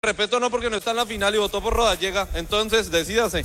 respeto no, porque no está en la final y votó por Rodallega. Entonces, decídase.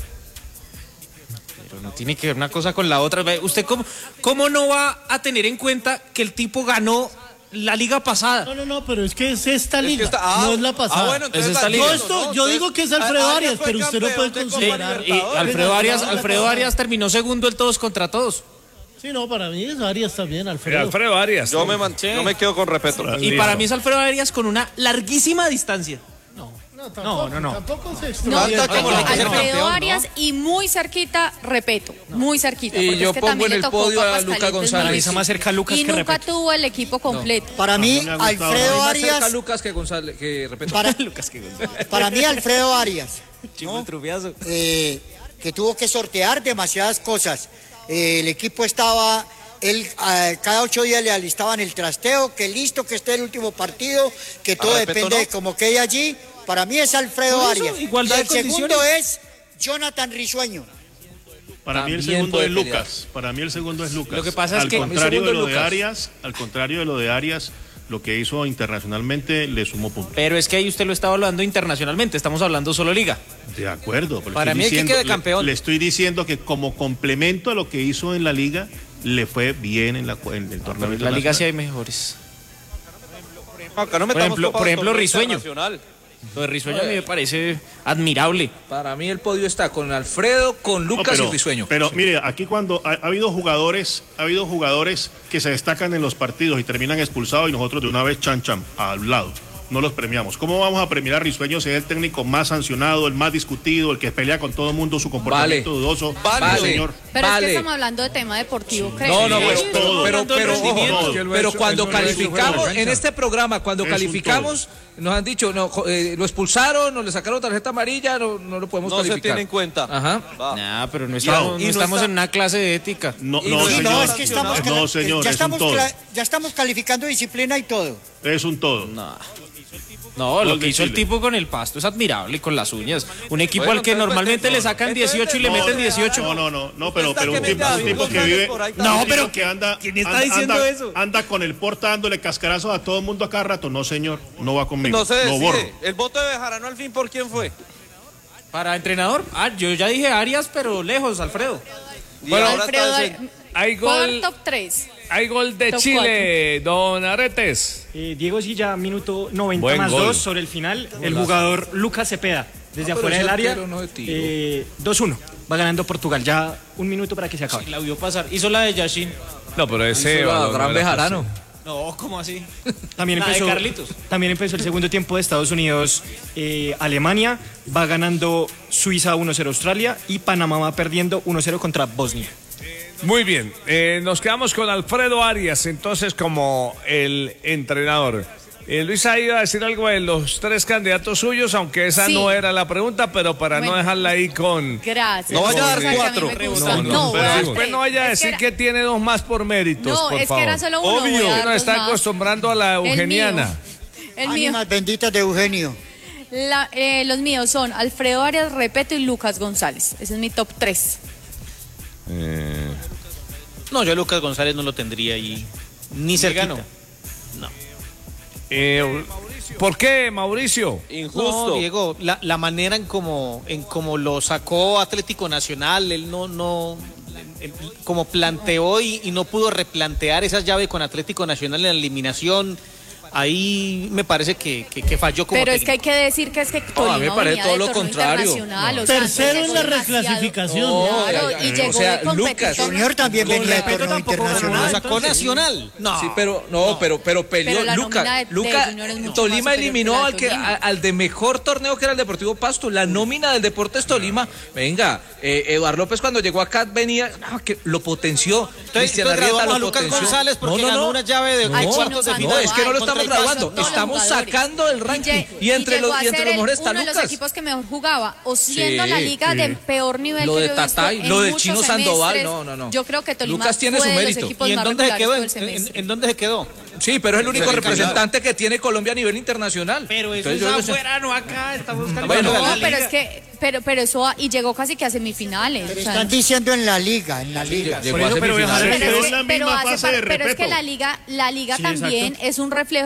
Pero no tiene que ver una cosa con la otra. ¿Usted cómo no va a tener en cuenta que el tipo ganó la liga pasada? No, pero es que es esta liga, no es la pasada. Bueno, entonces es esta liga. Yo digo que es Alfredo Arias, pero usted no puede considerar. Y Alfredo Arias terminó segundo el todos contra todos. Sí, no, para mí es Arias también, Alfredo. Alfredo Arias. Yo me quedo con respeto. Y para mí es Alfredo Arias con una larguísima distancia. No. Tampoco se No, extraña. Alfredo Arias y muy cerquita, Repeto, muy cerquita. Y yo es que pongo también en el le tocó podio a papas Lucas calientes González. muy Está más cerca Lucas y que nunca Repeto. tuvo el equipo completo. Para mí, Alfredo Más cerca Arias, Lucas que González, que Repeto. para mí Alfredo Arias, Chico, el trufiazo. que tuvo que sortear demasiadas cosas. El equipo estaba, cada 8 días le alistaban el trasteo, que listo, que esté el último partido, que todo depende de cómo quede allí. Para mí es Alfredo Por eso, Arias. igualdad Y de el segundo condiciones. es Jonathan Risueño. Para mí el También segundo puede es pelear. Lucas. Para mí el segundo es Lucas. Lo que pasa es al que contrario mi segundo de lo es de Lucas. Arias, al contrario de lo de Arias, lo que hizo internacionalmente le sumó puntos. Pero es que ahí usted lo está hablando internacionalmente, estamos hablando solo liga. De acuerdo. pero Para estoy mí el que diciendo- quede campeón. Le estoy diciendo que como complemento a lo que hizo en la liga, le fue bien en el torneo En la internacional. liga sí hay mejores. Acá no Por metamos ejemplo, copas torneo Risueño. internacional. Lo de Risueño a mí me parece admirable. Para mí el podio está con Alfredo, con No, Lucas y Risueño. Pero mire, aquí cuando ha habido jugadores que se destacan en los partidos y terminan expulsados y nosotros de una vez chan al lado. No los premiamos. ¿Cómo vamos a premiar a Risueño si es el técnico más sancionado, el más discutido, el que pelea con todo el mundo, su comportamiento dudoso? Vale. Señor. Pero es Vale. que estamos hablando de tema deportivo, creo. No, Sí, todo. pero rendimiento. pero cuando Él lo ha hecho fuera de la calificamos, cancha. en este programa, cuando Es un calificamos, nos han dicho, lo expulsaron, nos le sacaron tarjeta amarilla, no lo podemos No se calificar. tiene en cuenta. Ajá. Nah, pero no Y estamos, no no estamos está- en una clase de ética. No, Y no, no, Sí, señor. no, es que estamos, No, señor, ya es un todo. estamos calificando disciplina y todo. Es un todo. No, lo Gol que de hizo el Chile. tipo con el Pasto es admirable, con las uñas. Un equipo Bueno, al que entonces, normalmente le no, sacan entonces, 18 y le meten 18. No, pero Está que un mete a tipo David que vive. por ahí un también. tipo pero que anda. ¿quién está diciendo eso? Anda con el porta dándole cascarazos a todo el mundo a cada rato. No, señor, no va conmigo. No se Lo borro. decide. El voto de Bejarano al fin, ¿por quién fue? Para entrenador, yo ya dije Arias, pero lejos, Alfredo. Y Bueno, ahora Alfredo, está diciendo- Hay ¿puedo dar gol, top 3? hay gol de Top Chile, don Aretes. Diego Silla, minuto 90 Buen más gol. 2 sobre el final. El jugador Lucas Cepeda, desde No, pero afuera ese del área. arquero no es tiro. 2-1. Va ganando Portugal. Ya un minuto para que se acabe. La vio pasar. Hizo la de Yashin. No, pero ese. Hizo la gran Bejarano. No, ¿cómo así? También La de empezó, Carlitos. también empezó el segundo tiempo de Estados Unidos, Alemania. Va ganando Suiza 1-0 Australia. Y Panamá va perdiendo 1-0 contra Bosnia. Muy bien, nos quedamos con Alfredo Arias, entonces como el entrenador. Luisa iba a decir algo de los 3 candidatos suyos, aunque esa Sí. no era la pregunta, pero para no Bueno. dejarla ahí con... Gracias. No vaya a dar O sea, que mí 4. me gusta. No, voy pero dar después 3. no vaya a Es que decir que tiene 2 más por méritos, No, por es favor. que era solo uno. Obvio. voy a dar Uno dos está más. acostumbrando a la eugeniana. El mío. Ánimas benditas de Eugenio. Los míos son Alfredo Arias, Repeto y Lucas González. Ese es mi top 3. No, yo a Lucas González no lo tendría ahí. Ni cercano. ¿Por qué, Mauricio? Injusto. No, Diego, la manera en como lo sacó Atlético Nacional, él no como planteó y no pudo replantear esa llave con Atlético Nacional en la eliminación. Ahí me parece que falló como Pero es que hay técnico. que decir que es que a mí Tolima me parece venía todo de lo torneo contrario. internacional, o sea, Tercero llegó en la demasiado- reclasificación. Claro, ya, y ya. llegó O sea, de competir Lucas, con- Junior también venía de Repeto torneo tampoco, internacional. lo sacó Nacional. No. Sí, pero peleó Pero la Luca. nómina de Luca, Junior es mucho Tolima más superior eliminó que la al de que Tolima. al de mejor torneo que era el Deportivo Pasto. La nómina del Deportes Tolima. Venga, Eduardo López cuando llegó acá venía, que lo potenció. Cristian Arrieta graduamos lo a Lucas potenció. González porque ganó una llave de Ay, cuartos de Chino final. No, es que no lo Contra estamos el graduando, Pasto, todos estamos los jugadores. sacando el ranking. Y entre llegó los a ser mejores está uno de los Lucas. equipos que mejor jugaba, o siendo Sí, la liga de peor nivel Lo que de yo he visto Tatay, en lo del muchos Chino Sandoval, semestres. no. Yo creo que Tolima Lucas tiene fue su de los mérito. equipos ¿Y en más dónde se regulares quedó? todo el semestre. ¿En dónde se quedó? Sí, pero es el único Sí, representante que tiene Colombia a nivel internacional. Pero eso Entonces, es yo no sé. afuera, no acá. Estamos buscando Bueno, la No, liga. pero es que, pero eso, y llegó casi que a semifinales. Pero o sea, están diciendo en la liga. Llegó Por a eso, pero semifinales. dejar- Pero es es la pero misma hace fase de pero es que Repeto. la liga Sí, también exacto. es un reflejo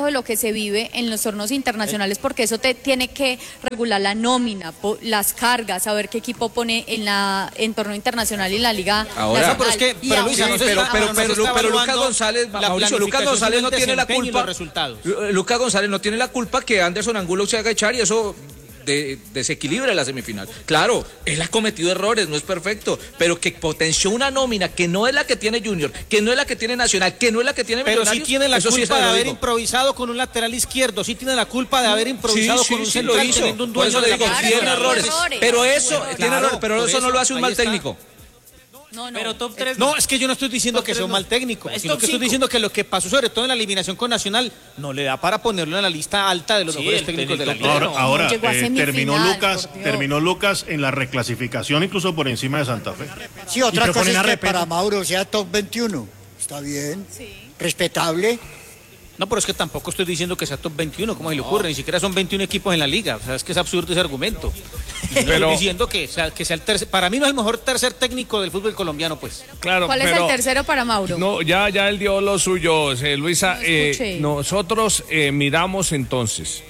de lo que se vive en los torneos internacionales, porque eso te tiene que regular la nómina, las cargas, saber qué equipo pone en torneo internacional y en la liga Ahora, nacional. pero es que, pero Luisa, no se está- no se está pero Lucas evaluando González, la Mauricio, Lucas planificación González no del tiene la desempeño y culpa. los resultados. Lucas González no tiene la culpa que Anderson Angulo se haga echar y eso desequilibra la semifinal. Claro, él ha cometido errores, no es perfecto, pero que potenció una nómina que no es la que tiene Junior, que no es la que tiene Nacional, que no es la que tiene Pero sí Millonarios, tiene la eso sí culpa se de lo haber digo. improvisado con un lateral izquierdo, sí tiene la culpa de haber improvisado con un lo central hizo. teniendo un Por dueño eso le de la digo, posición. tiene Claro, errores, errores. pero eso, Claro, tiene errores, pero por eso no lo hace un ahí mal está. técnico. No, Pero top 3. No, es que yo no estoy diciendo que sea un mal técnico, Es sino top que estoy cinco. diciendo que lo que pasó sobre todo en la eliminación con Nacional no le da para ponerlo en la lista alta de los mejores el técnicos de la técnico liga. Ahora, No, llegó a semifinal, terminó Lucas en la reclasificación incluso por encima de Santa Fe. Sí, otra cosa proponen es a que Repeto. para Mauro sea top 21. Está bien, respetable. No, pero es que tampoco estoy diciendo que sea top 21, ¿cómo se le ocurre? Ni siquiera son 21 equipos en la liga. O sea, es que es absurdo ese argumento. Pero- Estoy diciendo que sea el tercer. Para mí no es el mejor tercer técnico del fútbol colombiano, pues. Claro, ¿Cuál es pero el tercero para Mauro? no, ya él dio lo suyo, Luisa. No escuché. Nosotros miramos entonces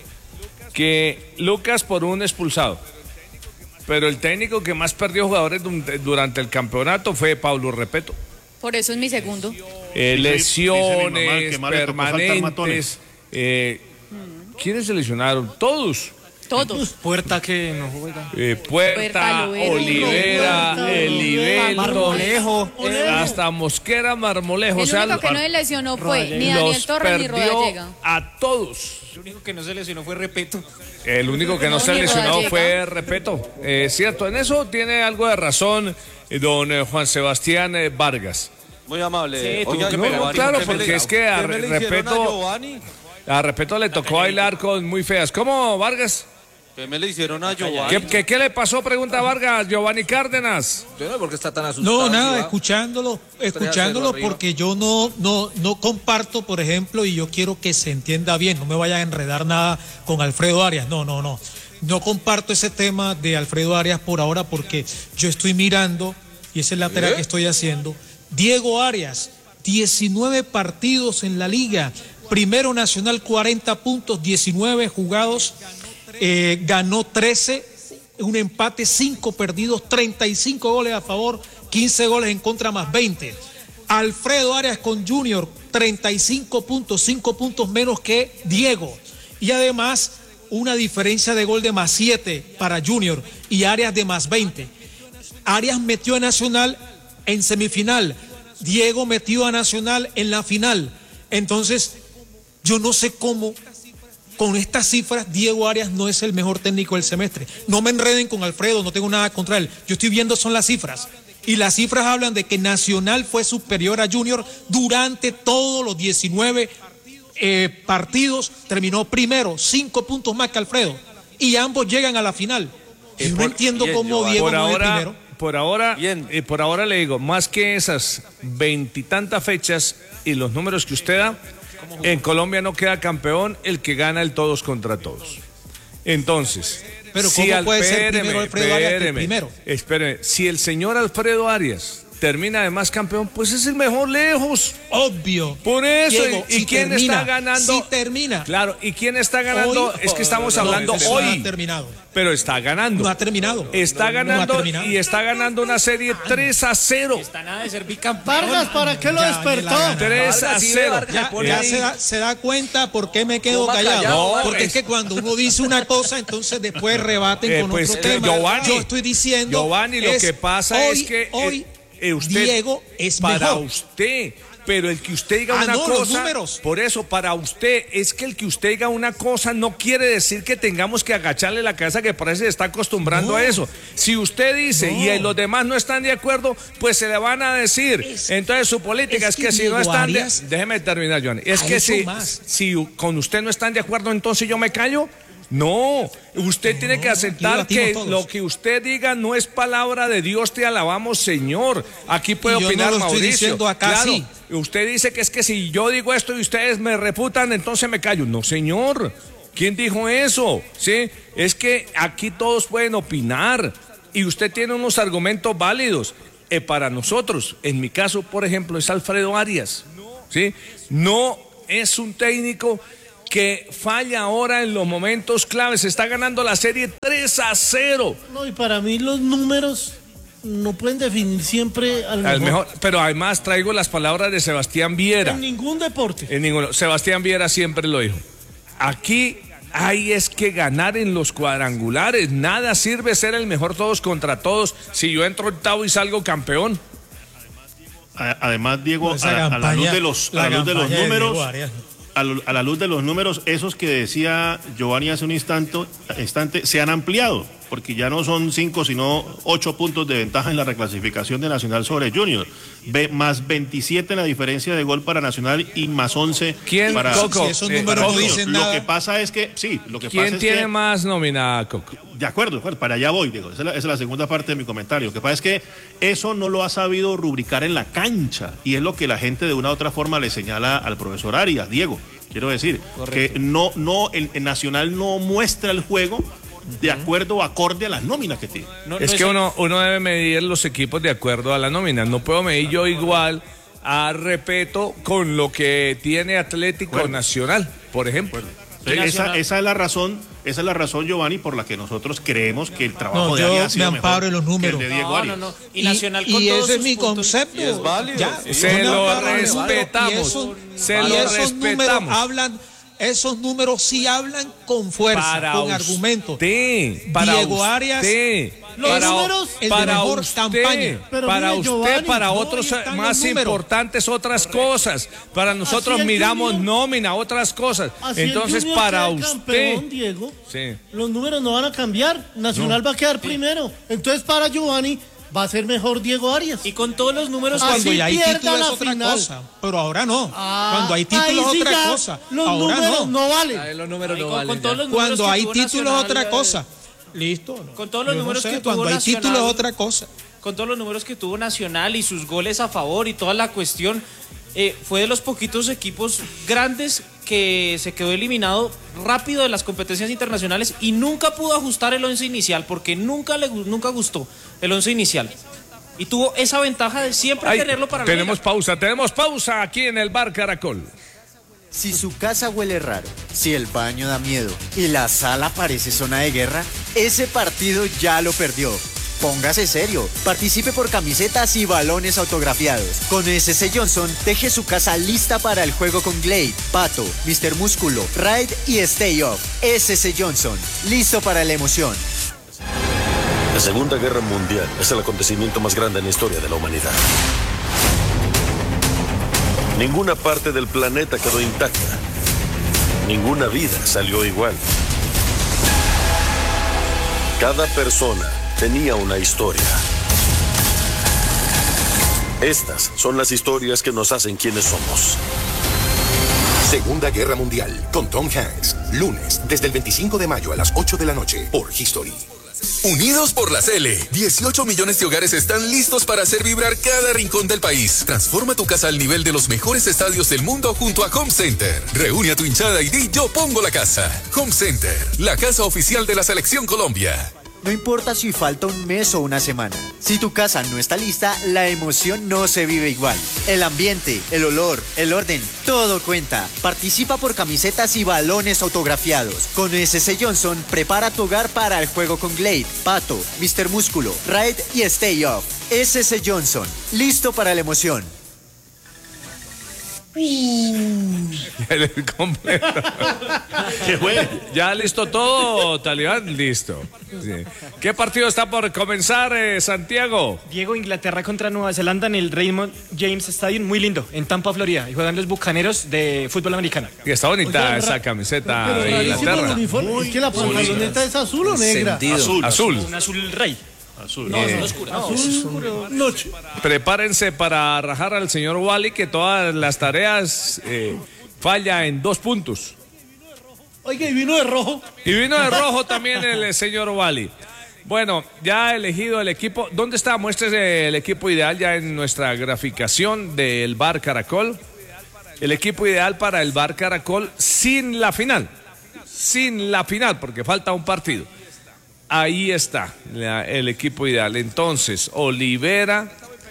que Lucas por un expulsado, pero el técnico que más perdió jugadores durante el campeonato fue Pablo Repeto. Por eso es mi segundo. dice mi mamá Lesiones que más le tocó saltar permanentes. matones. ¿Quiénes se lesionaron? Todos. Todos. Puerta que no juega. Puerta, Lovera, Olivera, Puerta, Elivelto, Marmolejo. hasta Mosquera, Marmolejo. El o sea, único que no se lesionó fue ni Daniel los Torres ni perdió Rodallega. a todos. El único que no se lesionó fue Repeto. El único que no No, se ni lesionó Rodallega. fue Repeto. Cierto, en eso tiene algo de razón don Juan Sebastián Vargas. Muy amable. Sí, tuvo Oiga, que No, pegar. Giovanni, claro, ¿qué me porque le- es que a qué me le hicieron a Repeto- Giovanni? A Repeto le tocó bailar con muy feas. ¿Cómo, Vargas? ¿Qué me le hicieron a Giovanni? ¿Qué le pasó? Pregunta Vargas, Giovanni Cárdenas. Yo no sé por qué está tan asustado. No, nada, Iván. escuchándolo arriba. porque yo no comparto, por ejemplo, y yo quiero que se entienda bien, no me vaya a enredar nada con Alfredo Arias, no. No comparto ese tema de Alfredo Arias por ahora porque yo estoy mirando, y esa es la tarea que estoy haciendo, Diego Arias, 19 partidos en la liga, primero nacional 40 puntos, 19 jugados, ganó 13, un empate, 5 perdidos, 35 goles a favor, 15 goles en contra más 20. Alfredo Arias con Junior, 35 puntos, 5 puntos menos que Diego. Y además, una diferencia de gol de más 7 para Junior y Arias de más 20. Arias metió a Nacional en semifinal, Diego metió a Nacional en la final. Entonces, yo no sé cómo, con estas cifras, Diego Arias no es el mejor técnico del semestre. No me enreden con Alfredo, no tengo nada contra él. Yo estoy viendo son las cifras. Y las cifras hablan de que Nacional fue superior a Junior durante todos los 19 partidos. Terminó primero, 5 puntos más que Alfredo. Y ambos llegan a la final. Yo no entiendo bien, cómo Giovanni. Diego Por no es ahora, primero. Bien. por ahora le digo, más que esas 20 y tantas fechas y los números que usted da, en Colombia no queda campeón el que gana el todos contra todos. Entonces, Pero ¿cómo puede ser primero Alfredo Arias que el espéreme, primero? espéreme, si el señor Alfredo Arias termina además campeón, pues es el mejor lejos. Obvio. Por eso, Diego, ¿y si quién termina, está ganando? si termina. Claro, ¿y quién está ganando? Hoy- Es que estamos hablando No hoy, ha terminado. pero está ganando. No ha terminado. Está No ha ganando terminado. y está ganando una serie 3-0. Está nada de ser bicampeón. Vargas, ¿para qué lo Ya, despertó? ni la gana. 3-0. Vargas, Ya, pone ya ahí. se da cuenta por qué me quedo Coma callado. callado, No, porque Vargas. es que cuando uno dice una cosa, entonces después rebaten con Pues, otro tema. Giovanni, Yo estoy diciendo. Giovanni, lo que pasa hoy, es que hoy usted, Diego es para mejor. usted, pero el que usted diga una no, los cosa, números. por eso para usted es que el que usted diga una cosa no quiere decir que tengamos que agacharle la cabeza, que parece que se está acostumbrando No. a eso. Si usted dice No. y los demás no están de acuerdo, pues se le van a decir. Entonces su política es que si no Diego están de, Arias déjeme terminar, Johnny. Es ha que hecho si, más. si con usted no están de acuerdo, entonces yo me callo. No, usted tiene que aquí aceptar debatimos que todos. lo que usted diga no es palabra de Dios, te alabamos, Señor. Aquí puede Y yo opinar no lo estoy Mauricio. diciendo acá, claro, sí. usted dice que es que si yo digo esto y ustedes me refutan, entonces me callo. No, señor. ¿Quién dijo eso? ¿Sí? Es que aquí todos pueden opinar y usted tiene unos argumentos válidos. Para nosotros, en mi caso, por ejemplo, es Alfredo Arias. ¿Sí? No es un técnico que falla ahora en los momentos claves. Está ganando la serie 3-0. No, y para mí los números no pueden definir siempre al mejor. Pero además traigo las palabras de Sebastián Viera. En ningún deporte. En ninguno. Sebastián Viera siempre lo dijo. Aquí hay es que ganar en los cuadrangulares. Nada sirve ser el mejor todos contra todos si yo entro octavo y salgo campeón. Además, Diego, a la luz de los números, a la luz de los números, esos que decía Giovanni hace un instante, se han ampliado, porque ya no son 5, sino 8 puntos de ventaja en la reclasificación de Nacional sobre Junior. Más 27 en la diferencia de gol para Nacional y más 11 para Coco. Si esos números no dicen nada. Lo que pasa es que, sí, ¿Quién tiene más nómina, Coco? De acuerdo, para allá voy, Diego. Esa es la segunda parte de mi comentario. Lo que pasa es que eso no lo ha sabido rubricar en la cancha, y es lo que la gente de una u otra forma le señala al profesor Arias, Diego. Quiero decir, correcto, que el Nacional no muestra el juego de acuerdo, acorde a las nóminas que tiene. Uno debe medir los equipos de acuerdo a la nómina. No puedo medir yo igual a Repeto con lo que tiene Atlético Nacional, por ejemplo. Esa es la razón, Giovanni, por la que nosotros creemos que el trabajo de Arias ha sido mejor en los números. Que el de Diego Arias. Y Nacional con y todos ese es mi puntos, concepto. es válido. Ya, se lo respetamos. Esos números sí hablan con fuerza, con argumentos. Diego Arias, los números, para usted, para otros más importantes otras cosas. Para nosotros miramos nómina, otras cosas. Entonces, para usted, campeón, Diego, los números no van a cambiar. Nacional va a quedar primero. Entonces, para Giovanni, va a ser mejor Diego Arias. Y con todos los números, cuando ya hay título es otra cosa. Pero ahora no. Cuando hay título es otra cosa. Ahora no valen. Los números no valen. Cuando hay título es otra cosa. Listo. Con todos los números que tuvo cuando hay Nacional, título es otra cosa. Con todos los números que tuvo Nacional y sus goles a favor y toda la cuestión, fue de los poquitos equipos grandes que se quedó eliminado rápido de las competencias internacionales y nunca pudo ajustar el once inicial, porque nunca gustó el once inicial. Y tuvo esa ventaja de siempre tenerlo para la Tenemos pausa aquí en el Bar Caracol. Si su casa huele raro, si el baño da miedo y la sala parece zona de guerra, ese partido ya lo perdió. Póngase serio, participe por camisetas y balones autografiados. Con SS Johnson, deje su casa lista para el juego con Glade, Pato, Mr. Músculo, Raid y Stay Off. SS Johnson, listo para la emoción. La Segunda Guerra Mundial es el acontecimiento más grande en la historia de la humanidad. Ninguna parte del planeta quedó intacta. Ninguna vida salió igual. Cada persona tenía una historia. Estas son las historias que nos hacen quienes somos. Segunda Guerra Mundial, con Tom Hanks. Lunes, desde el 25 de mayo a las 8 de la noche, por History. Unidos por la CL, 18 millones de hogares están listos para hacer vibrar cada rincón del país. Transforma tu casa al nivel de los mejores estadios del mundo junto a Home Center. Reúne a tu hinchada y di: yo pongo la casa. Home Center, la casa oficial de la Selección Colombia. No importa si falta un mes o una semana. Si tu casa no está lista, la emoción no se vive igual. El ambiente, el olor, el orden, todo cuenta. Participa por camisetas y balones autografiados. Con SS Johnson, prepara tu hogar para el juego con Glade, Pato, Mr. Músculo, Raid y Stay Off. SS Johnson, listo para la emoción. El completo. ¿Qué fue? ¿Ya listo todo, Talibán? Listo. Sí. ¿Qué partido está por comenzar, Santiago? Diego, Inglaterra contra Nueva Zelanda en el Raymond James Stadium, muy lindo, en Tampa, Florida. Y juegan los Bucaneros de fútbol americano. Y está bonita esa camiseta de Inglaterra. Es que la pantaloneta es azul o negra. Azul. Un azul rey. Azul. No, es oscura. Azul noche. Prepárense para rajar al señor Wally, que todas las tareas falla en 2 puntos. Oiga, y vino de rojo. Y vino de rojo también el señor Wally. Bueno, ya ha elegido el equipo. ¿Dónde está? Muéstrese el equipo ideal ya en nuestra graficación del Bar Caracol. El equipo ideal para el Bar Caracol sin la final. Sin la final, porque falta un partido. Ahí está el equipo ideal. Entonces, Olivera,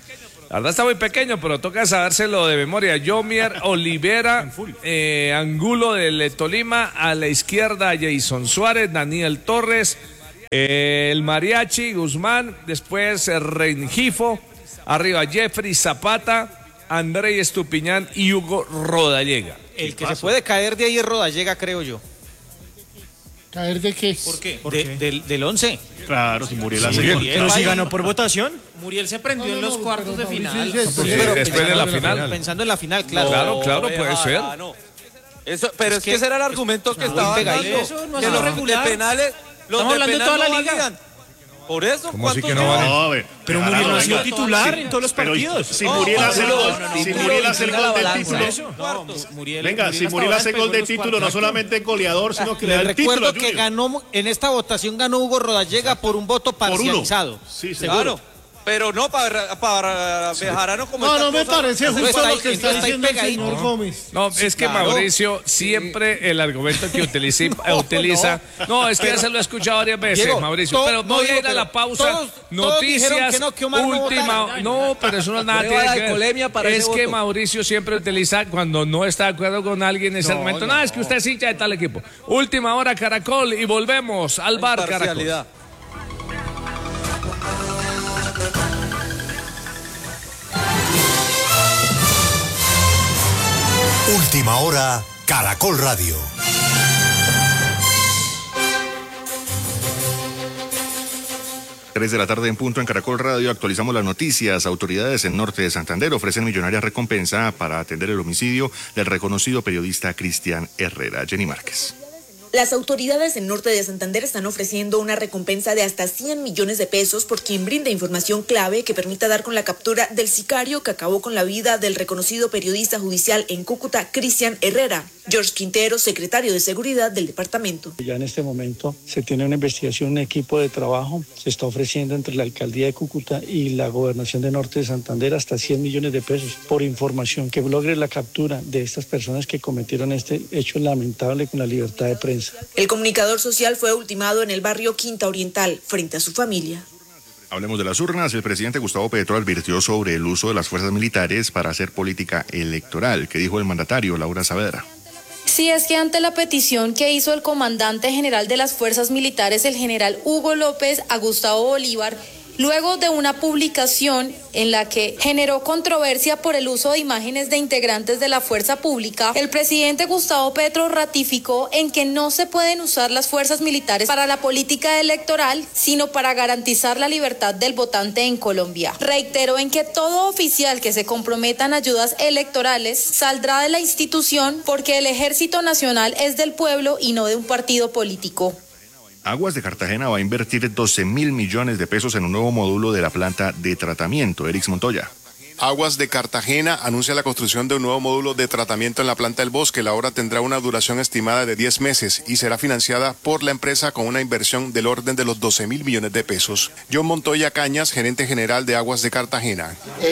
La verdad está muy pequeño, pero toca sabérselo de memoria. Yomier Olivera, Angulo del Tolima, a la izquierda Jason Suárez, Daniel Torres, el Mariachi, Guzmán, después Rengifo, arriba Jeffrey Zapata, André Estupiñán y Hugo Rodallega. El que se puede caer de ahí es Rodallega, creo yo. ¿Caer de qué? ¿Por qué? Del 11. Claro, si Muriel hace Muriel, gol. pero si ganó por votación. Muriel se prendió en los cuartos de final. Después de la final. Pensando en la final, claro. Claro, puede ser. Eso, pero es que ese era el argumento que estaba dando. Eso no que es los regular. de penales, los Estamos de hablando de penal toda no la liga. valían. Por eso, ¿Cómo así ¿cuántos que no vale? No, a ver, Pero Muriel no ha sido venga. titular en todos los partidos. Si Muriel hace el gol, si Muriel hace el gol del título. Venga, si Muriel hace gol de título, no solamente goleador, sino que le da Les el título. recuerdo que ganó, en esta votación ganó Hugo Rodallega por un voto parcializado. Sí, Claro. Pero no para Bejarano como No me cosa. parece justo está lo ahí, que está está ahí diciendo el pegadito. señor Gómez. No, es que claro. Mauricio siempre el argumento que utiliza. No, es que ya se lo he escuchado varias veces, Diego, Mauricio. Pero voy a ir a la pausa. todos dijeron Noticias que no, que Omar no última. votara. No, pero eso no nada Prueba tiene de que ver. alcoholemia para ese Es que voto. Mauricio siempre utiliza cuando no está de acuerdo con alguien en ese momento. No, es que usted es hincha de tal equipo. Última hora, Caracol, y volvemos al bar Caracol. Parcialidad. Última hora, Caracol Radio. Tres de la tarde en punto en Caracol Radio. Actualizamos las noticias. Autoridades en Norte de Santander ofrecen millonaria recompensa para atender el homicidio del reconocido periodista Cristian Herrera. Jenny Márquez. Las autoridades en Norte de Santander están ofreciendo una recompensa de hasta 100 millones de pesos por quien brinde información clave que permita dar con la captura del sicario que acabó con la vida del reconocido periodista judicial en Cúcuta, Cristian Herrera. George Quintero, secretario de Seguridad del departamento. Ya en este momento se tiene una investigación, un equipo de trabajo, se está ofreciendo entre la alcaldía de Cúcuta y la gobernación de Norte de Santander hasta 100 millones de pesos por información que logre la captura de estas personas que cometieron este hecho lamentable con la libertad de prensa. El comunicador social fue ultimado en el barrio Quinta Oriental frente a su familia. Hablemos de las urnas. El presidente Gustavo Petro advirtió sobre el uso de las fuerzas militares para hacer política electoral. ¿Qué dijo el mandatario, Laura Saavedra? Sí, es que ante la petición que hizo el comandante general de las fuerzas militares, el general Hugo López, a Gustavo Bolívar, luego de una publicación en la que generó controversia por el uso de imágenes de integrantes de la fuerza pública, el presidente Gustavo Petro ratificó en que no se pueden usar las fuerzas militares para la política electoral, sino para garantizar la libertad del votante en Colombia. Reiteró en que todo oficial que se comprometa en ayudas electorales saldrá de la institución porque el Ejército Nacional es del pueblo y no de un partido político. Aguas de Cartagena va a invertir 12.000 millones de pesos en un nuevo módulo de la planta de tratamiento. Erix Montoya. Aguas de Cartagena anuncia la construcción de un nuevo módulo de tratamiento en la planta del Bosque. La obra tendrá una duración estimada de 10 meses y será financiada por la empresa con una inversión del orden de los 12.000 millones de pesos. John Montoya Cañas, gerente general de Aguas de Cartagena.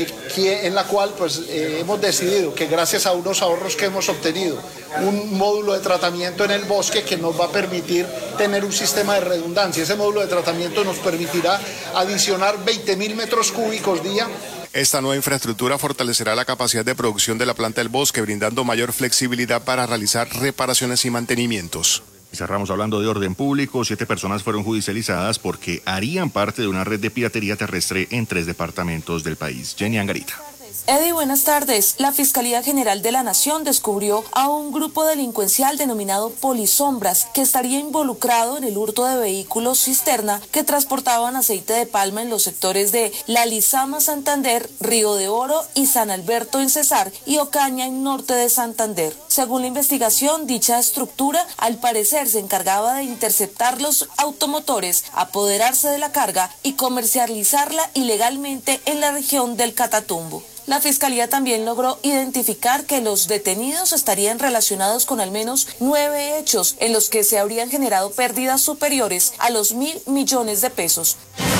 En la cual hemos decidido que gracias a unos ahorros que hemos obtenido, un módulo de tratamiento en el Bosque que nos va a permitir tener un sistema de redundancia. Ese módulo de tratamiento nos permitirá adicionar 20.000 metros cúbicos día. Esta nueva infraestructura fortalecerá la capacidad de producción de la planta del Bosque, brindando mayor flexibilidad para realizar reparaciones y mantenimientos. Cerramos hablando de orden público. 7 personas fueron judicializadas porque harían parte de una red de piratería terrestre en 3 departamentos del país. Jenny Angarita. Eddie, buenas tardes. La Fiscalía General de la Nación descubrió a un grupo delincuencial denominado Polisombras que estaría involucrado en el hurto de vehículos cisterna que transportaban aceite de palma en los sectores de La Lizama, Santander, Río de Oro y San Alberto en Cesar y Ocaña en norte de Santander. Según la investigación, dicha estructura al parecer se encargaba de interceptar los automotores, apoderarse de la carga y comercializarla ilegalmente en la región del Catatumbo. La Fiscalía también logró identificar que los detenidos estarían relacionados con al menos 9 hechos en los que se habrían generado pérdidas superiores a los 1.000 millones de pesos.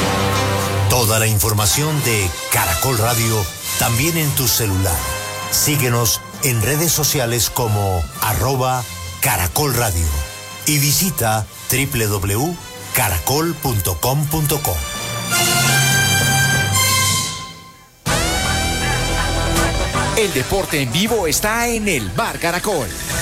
Toda la información de Caracol Radio también en tu celular. Síguenos en redes sociales como @Caracol Radio y visita www.caracol.com.co. El deporte en vivo está en el Bar Caracol.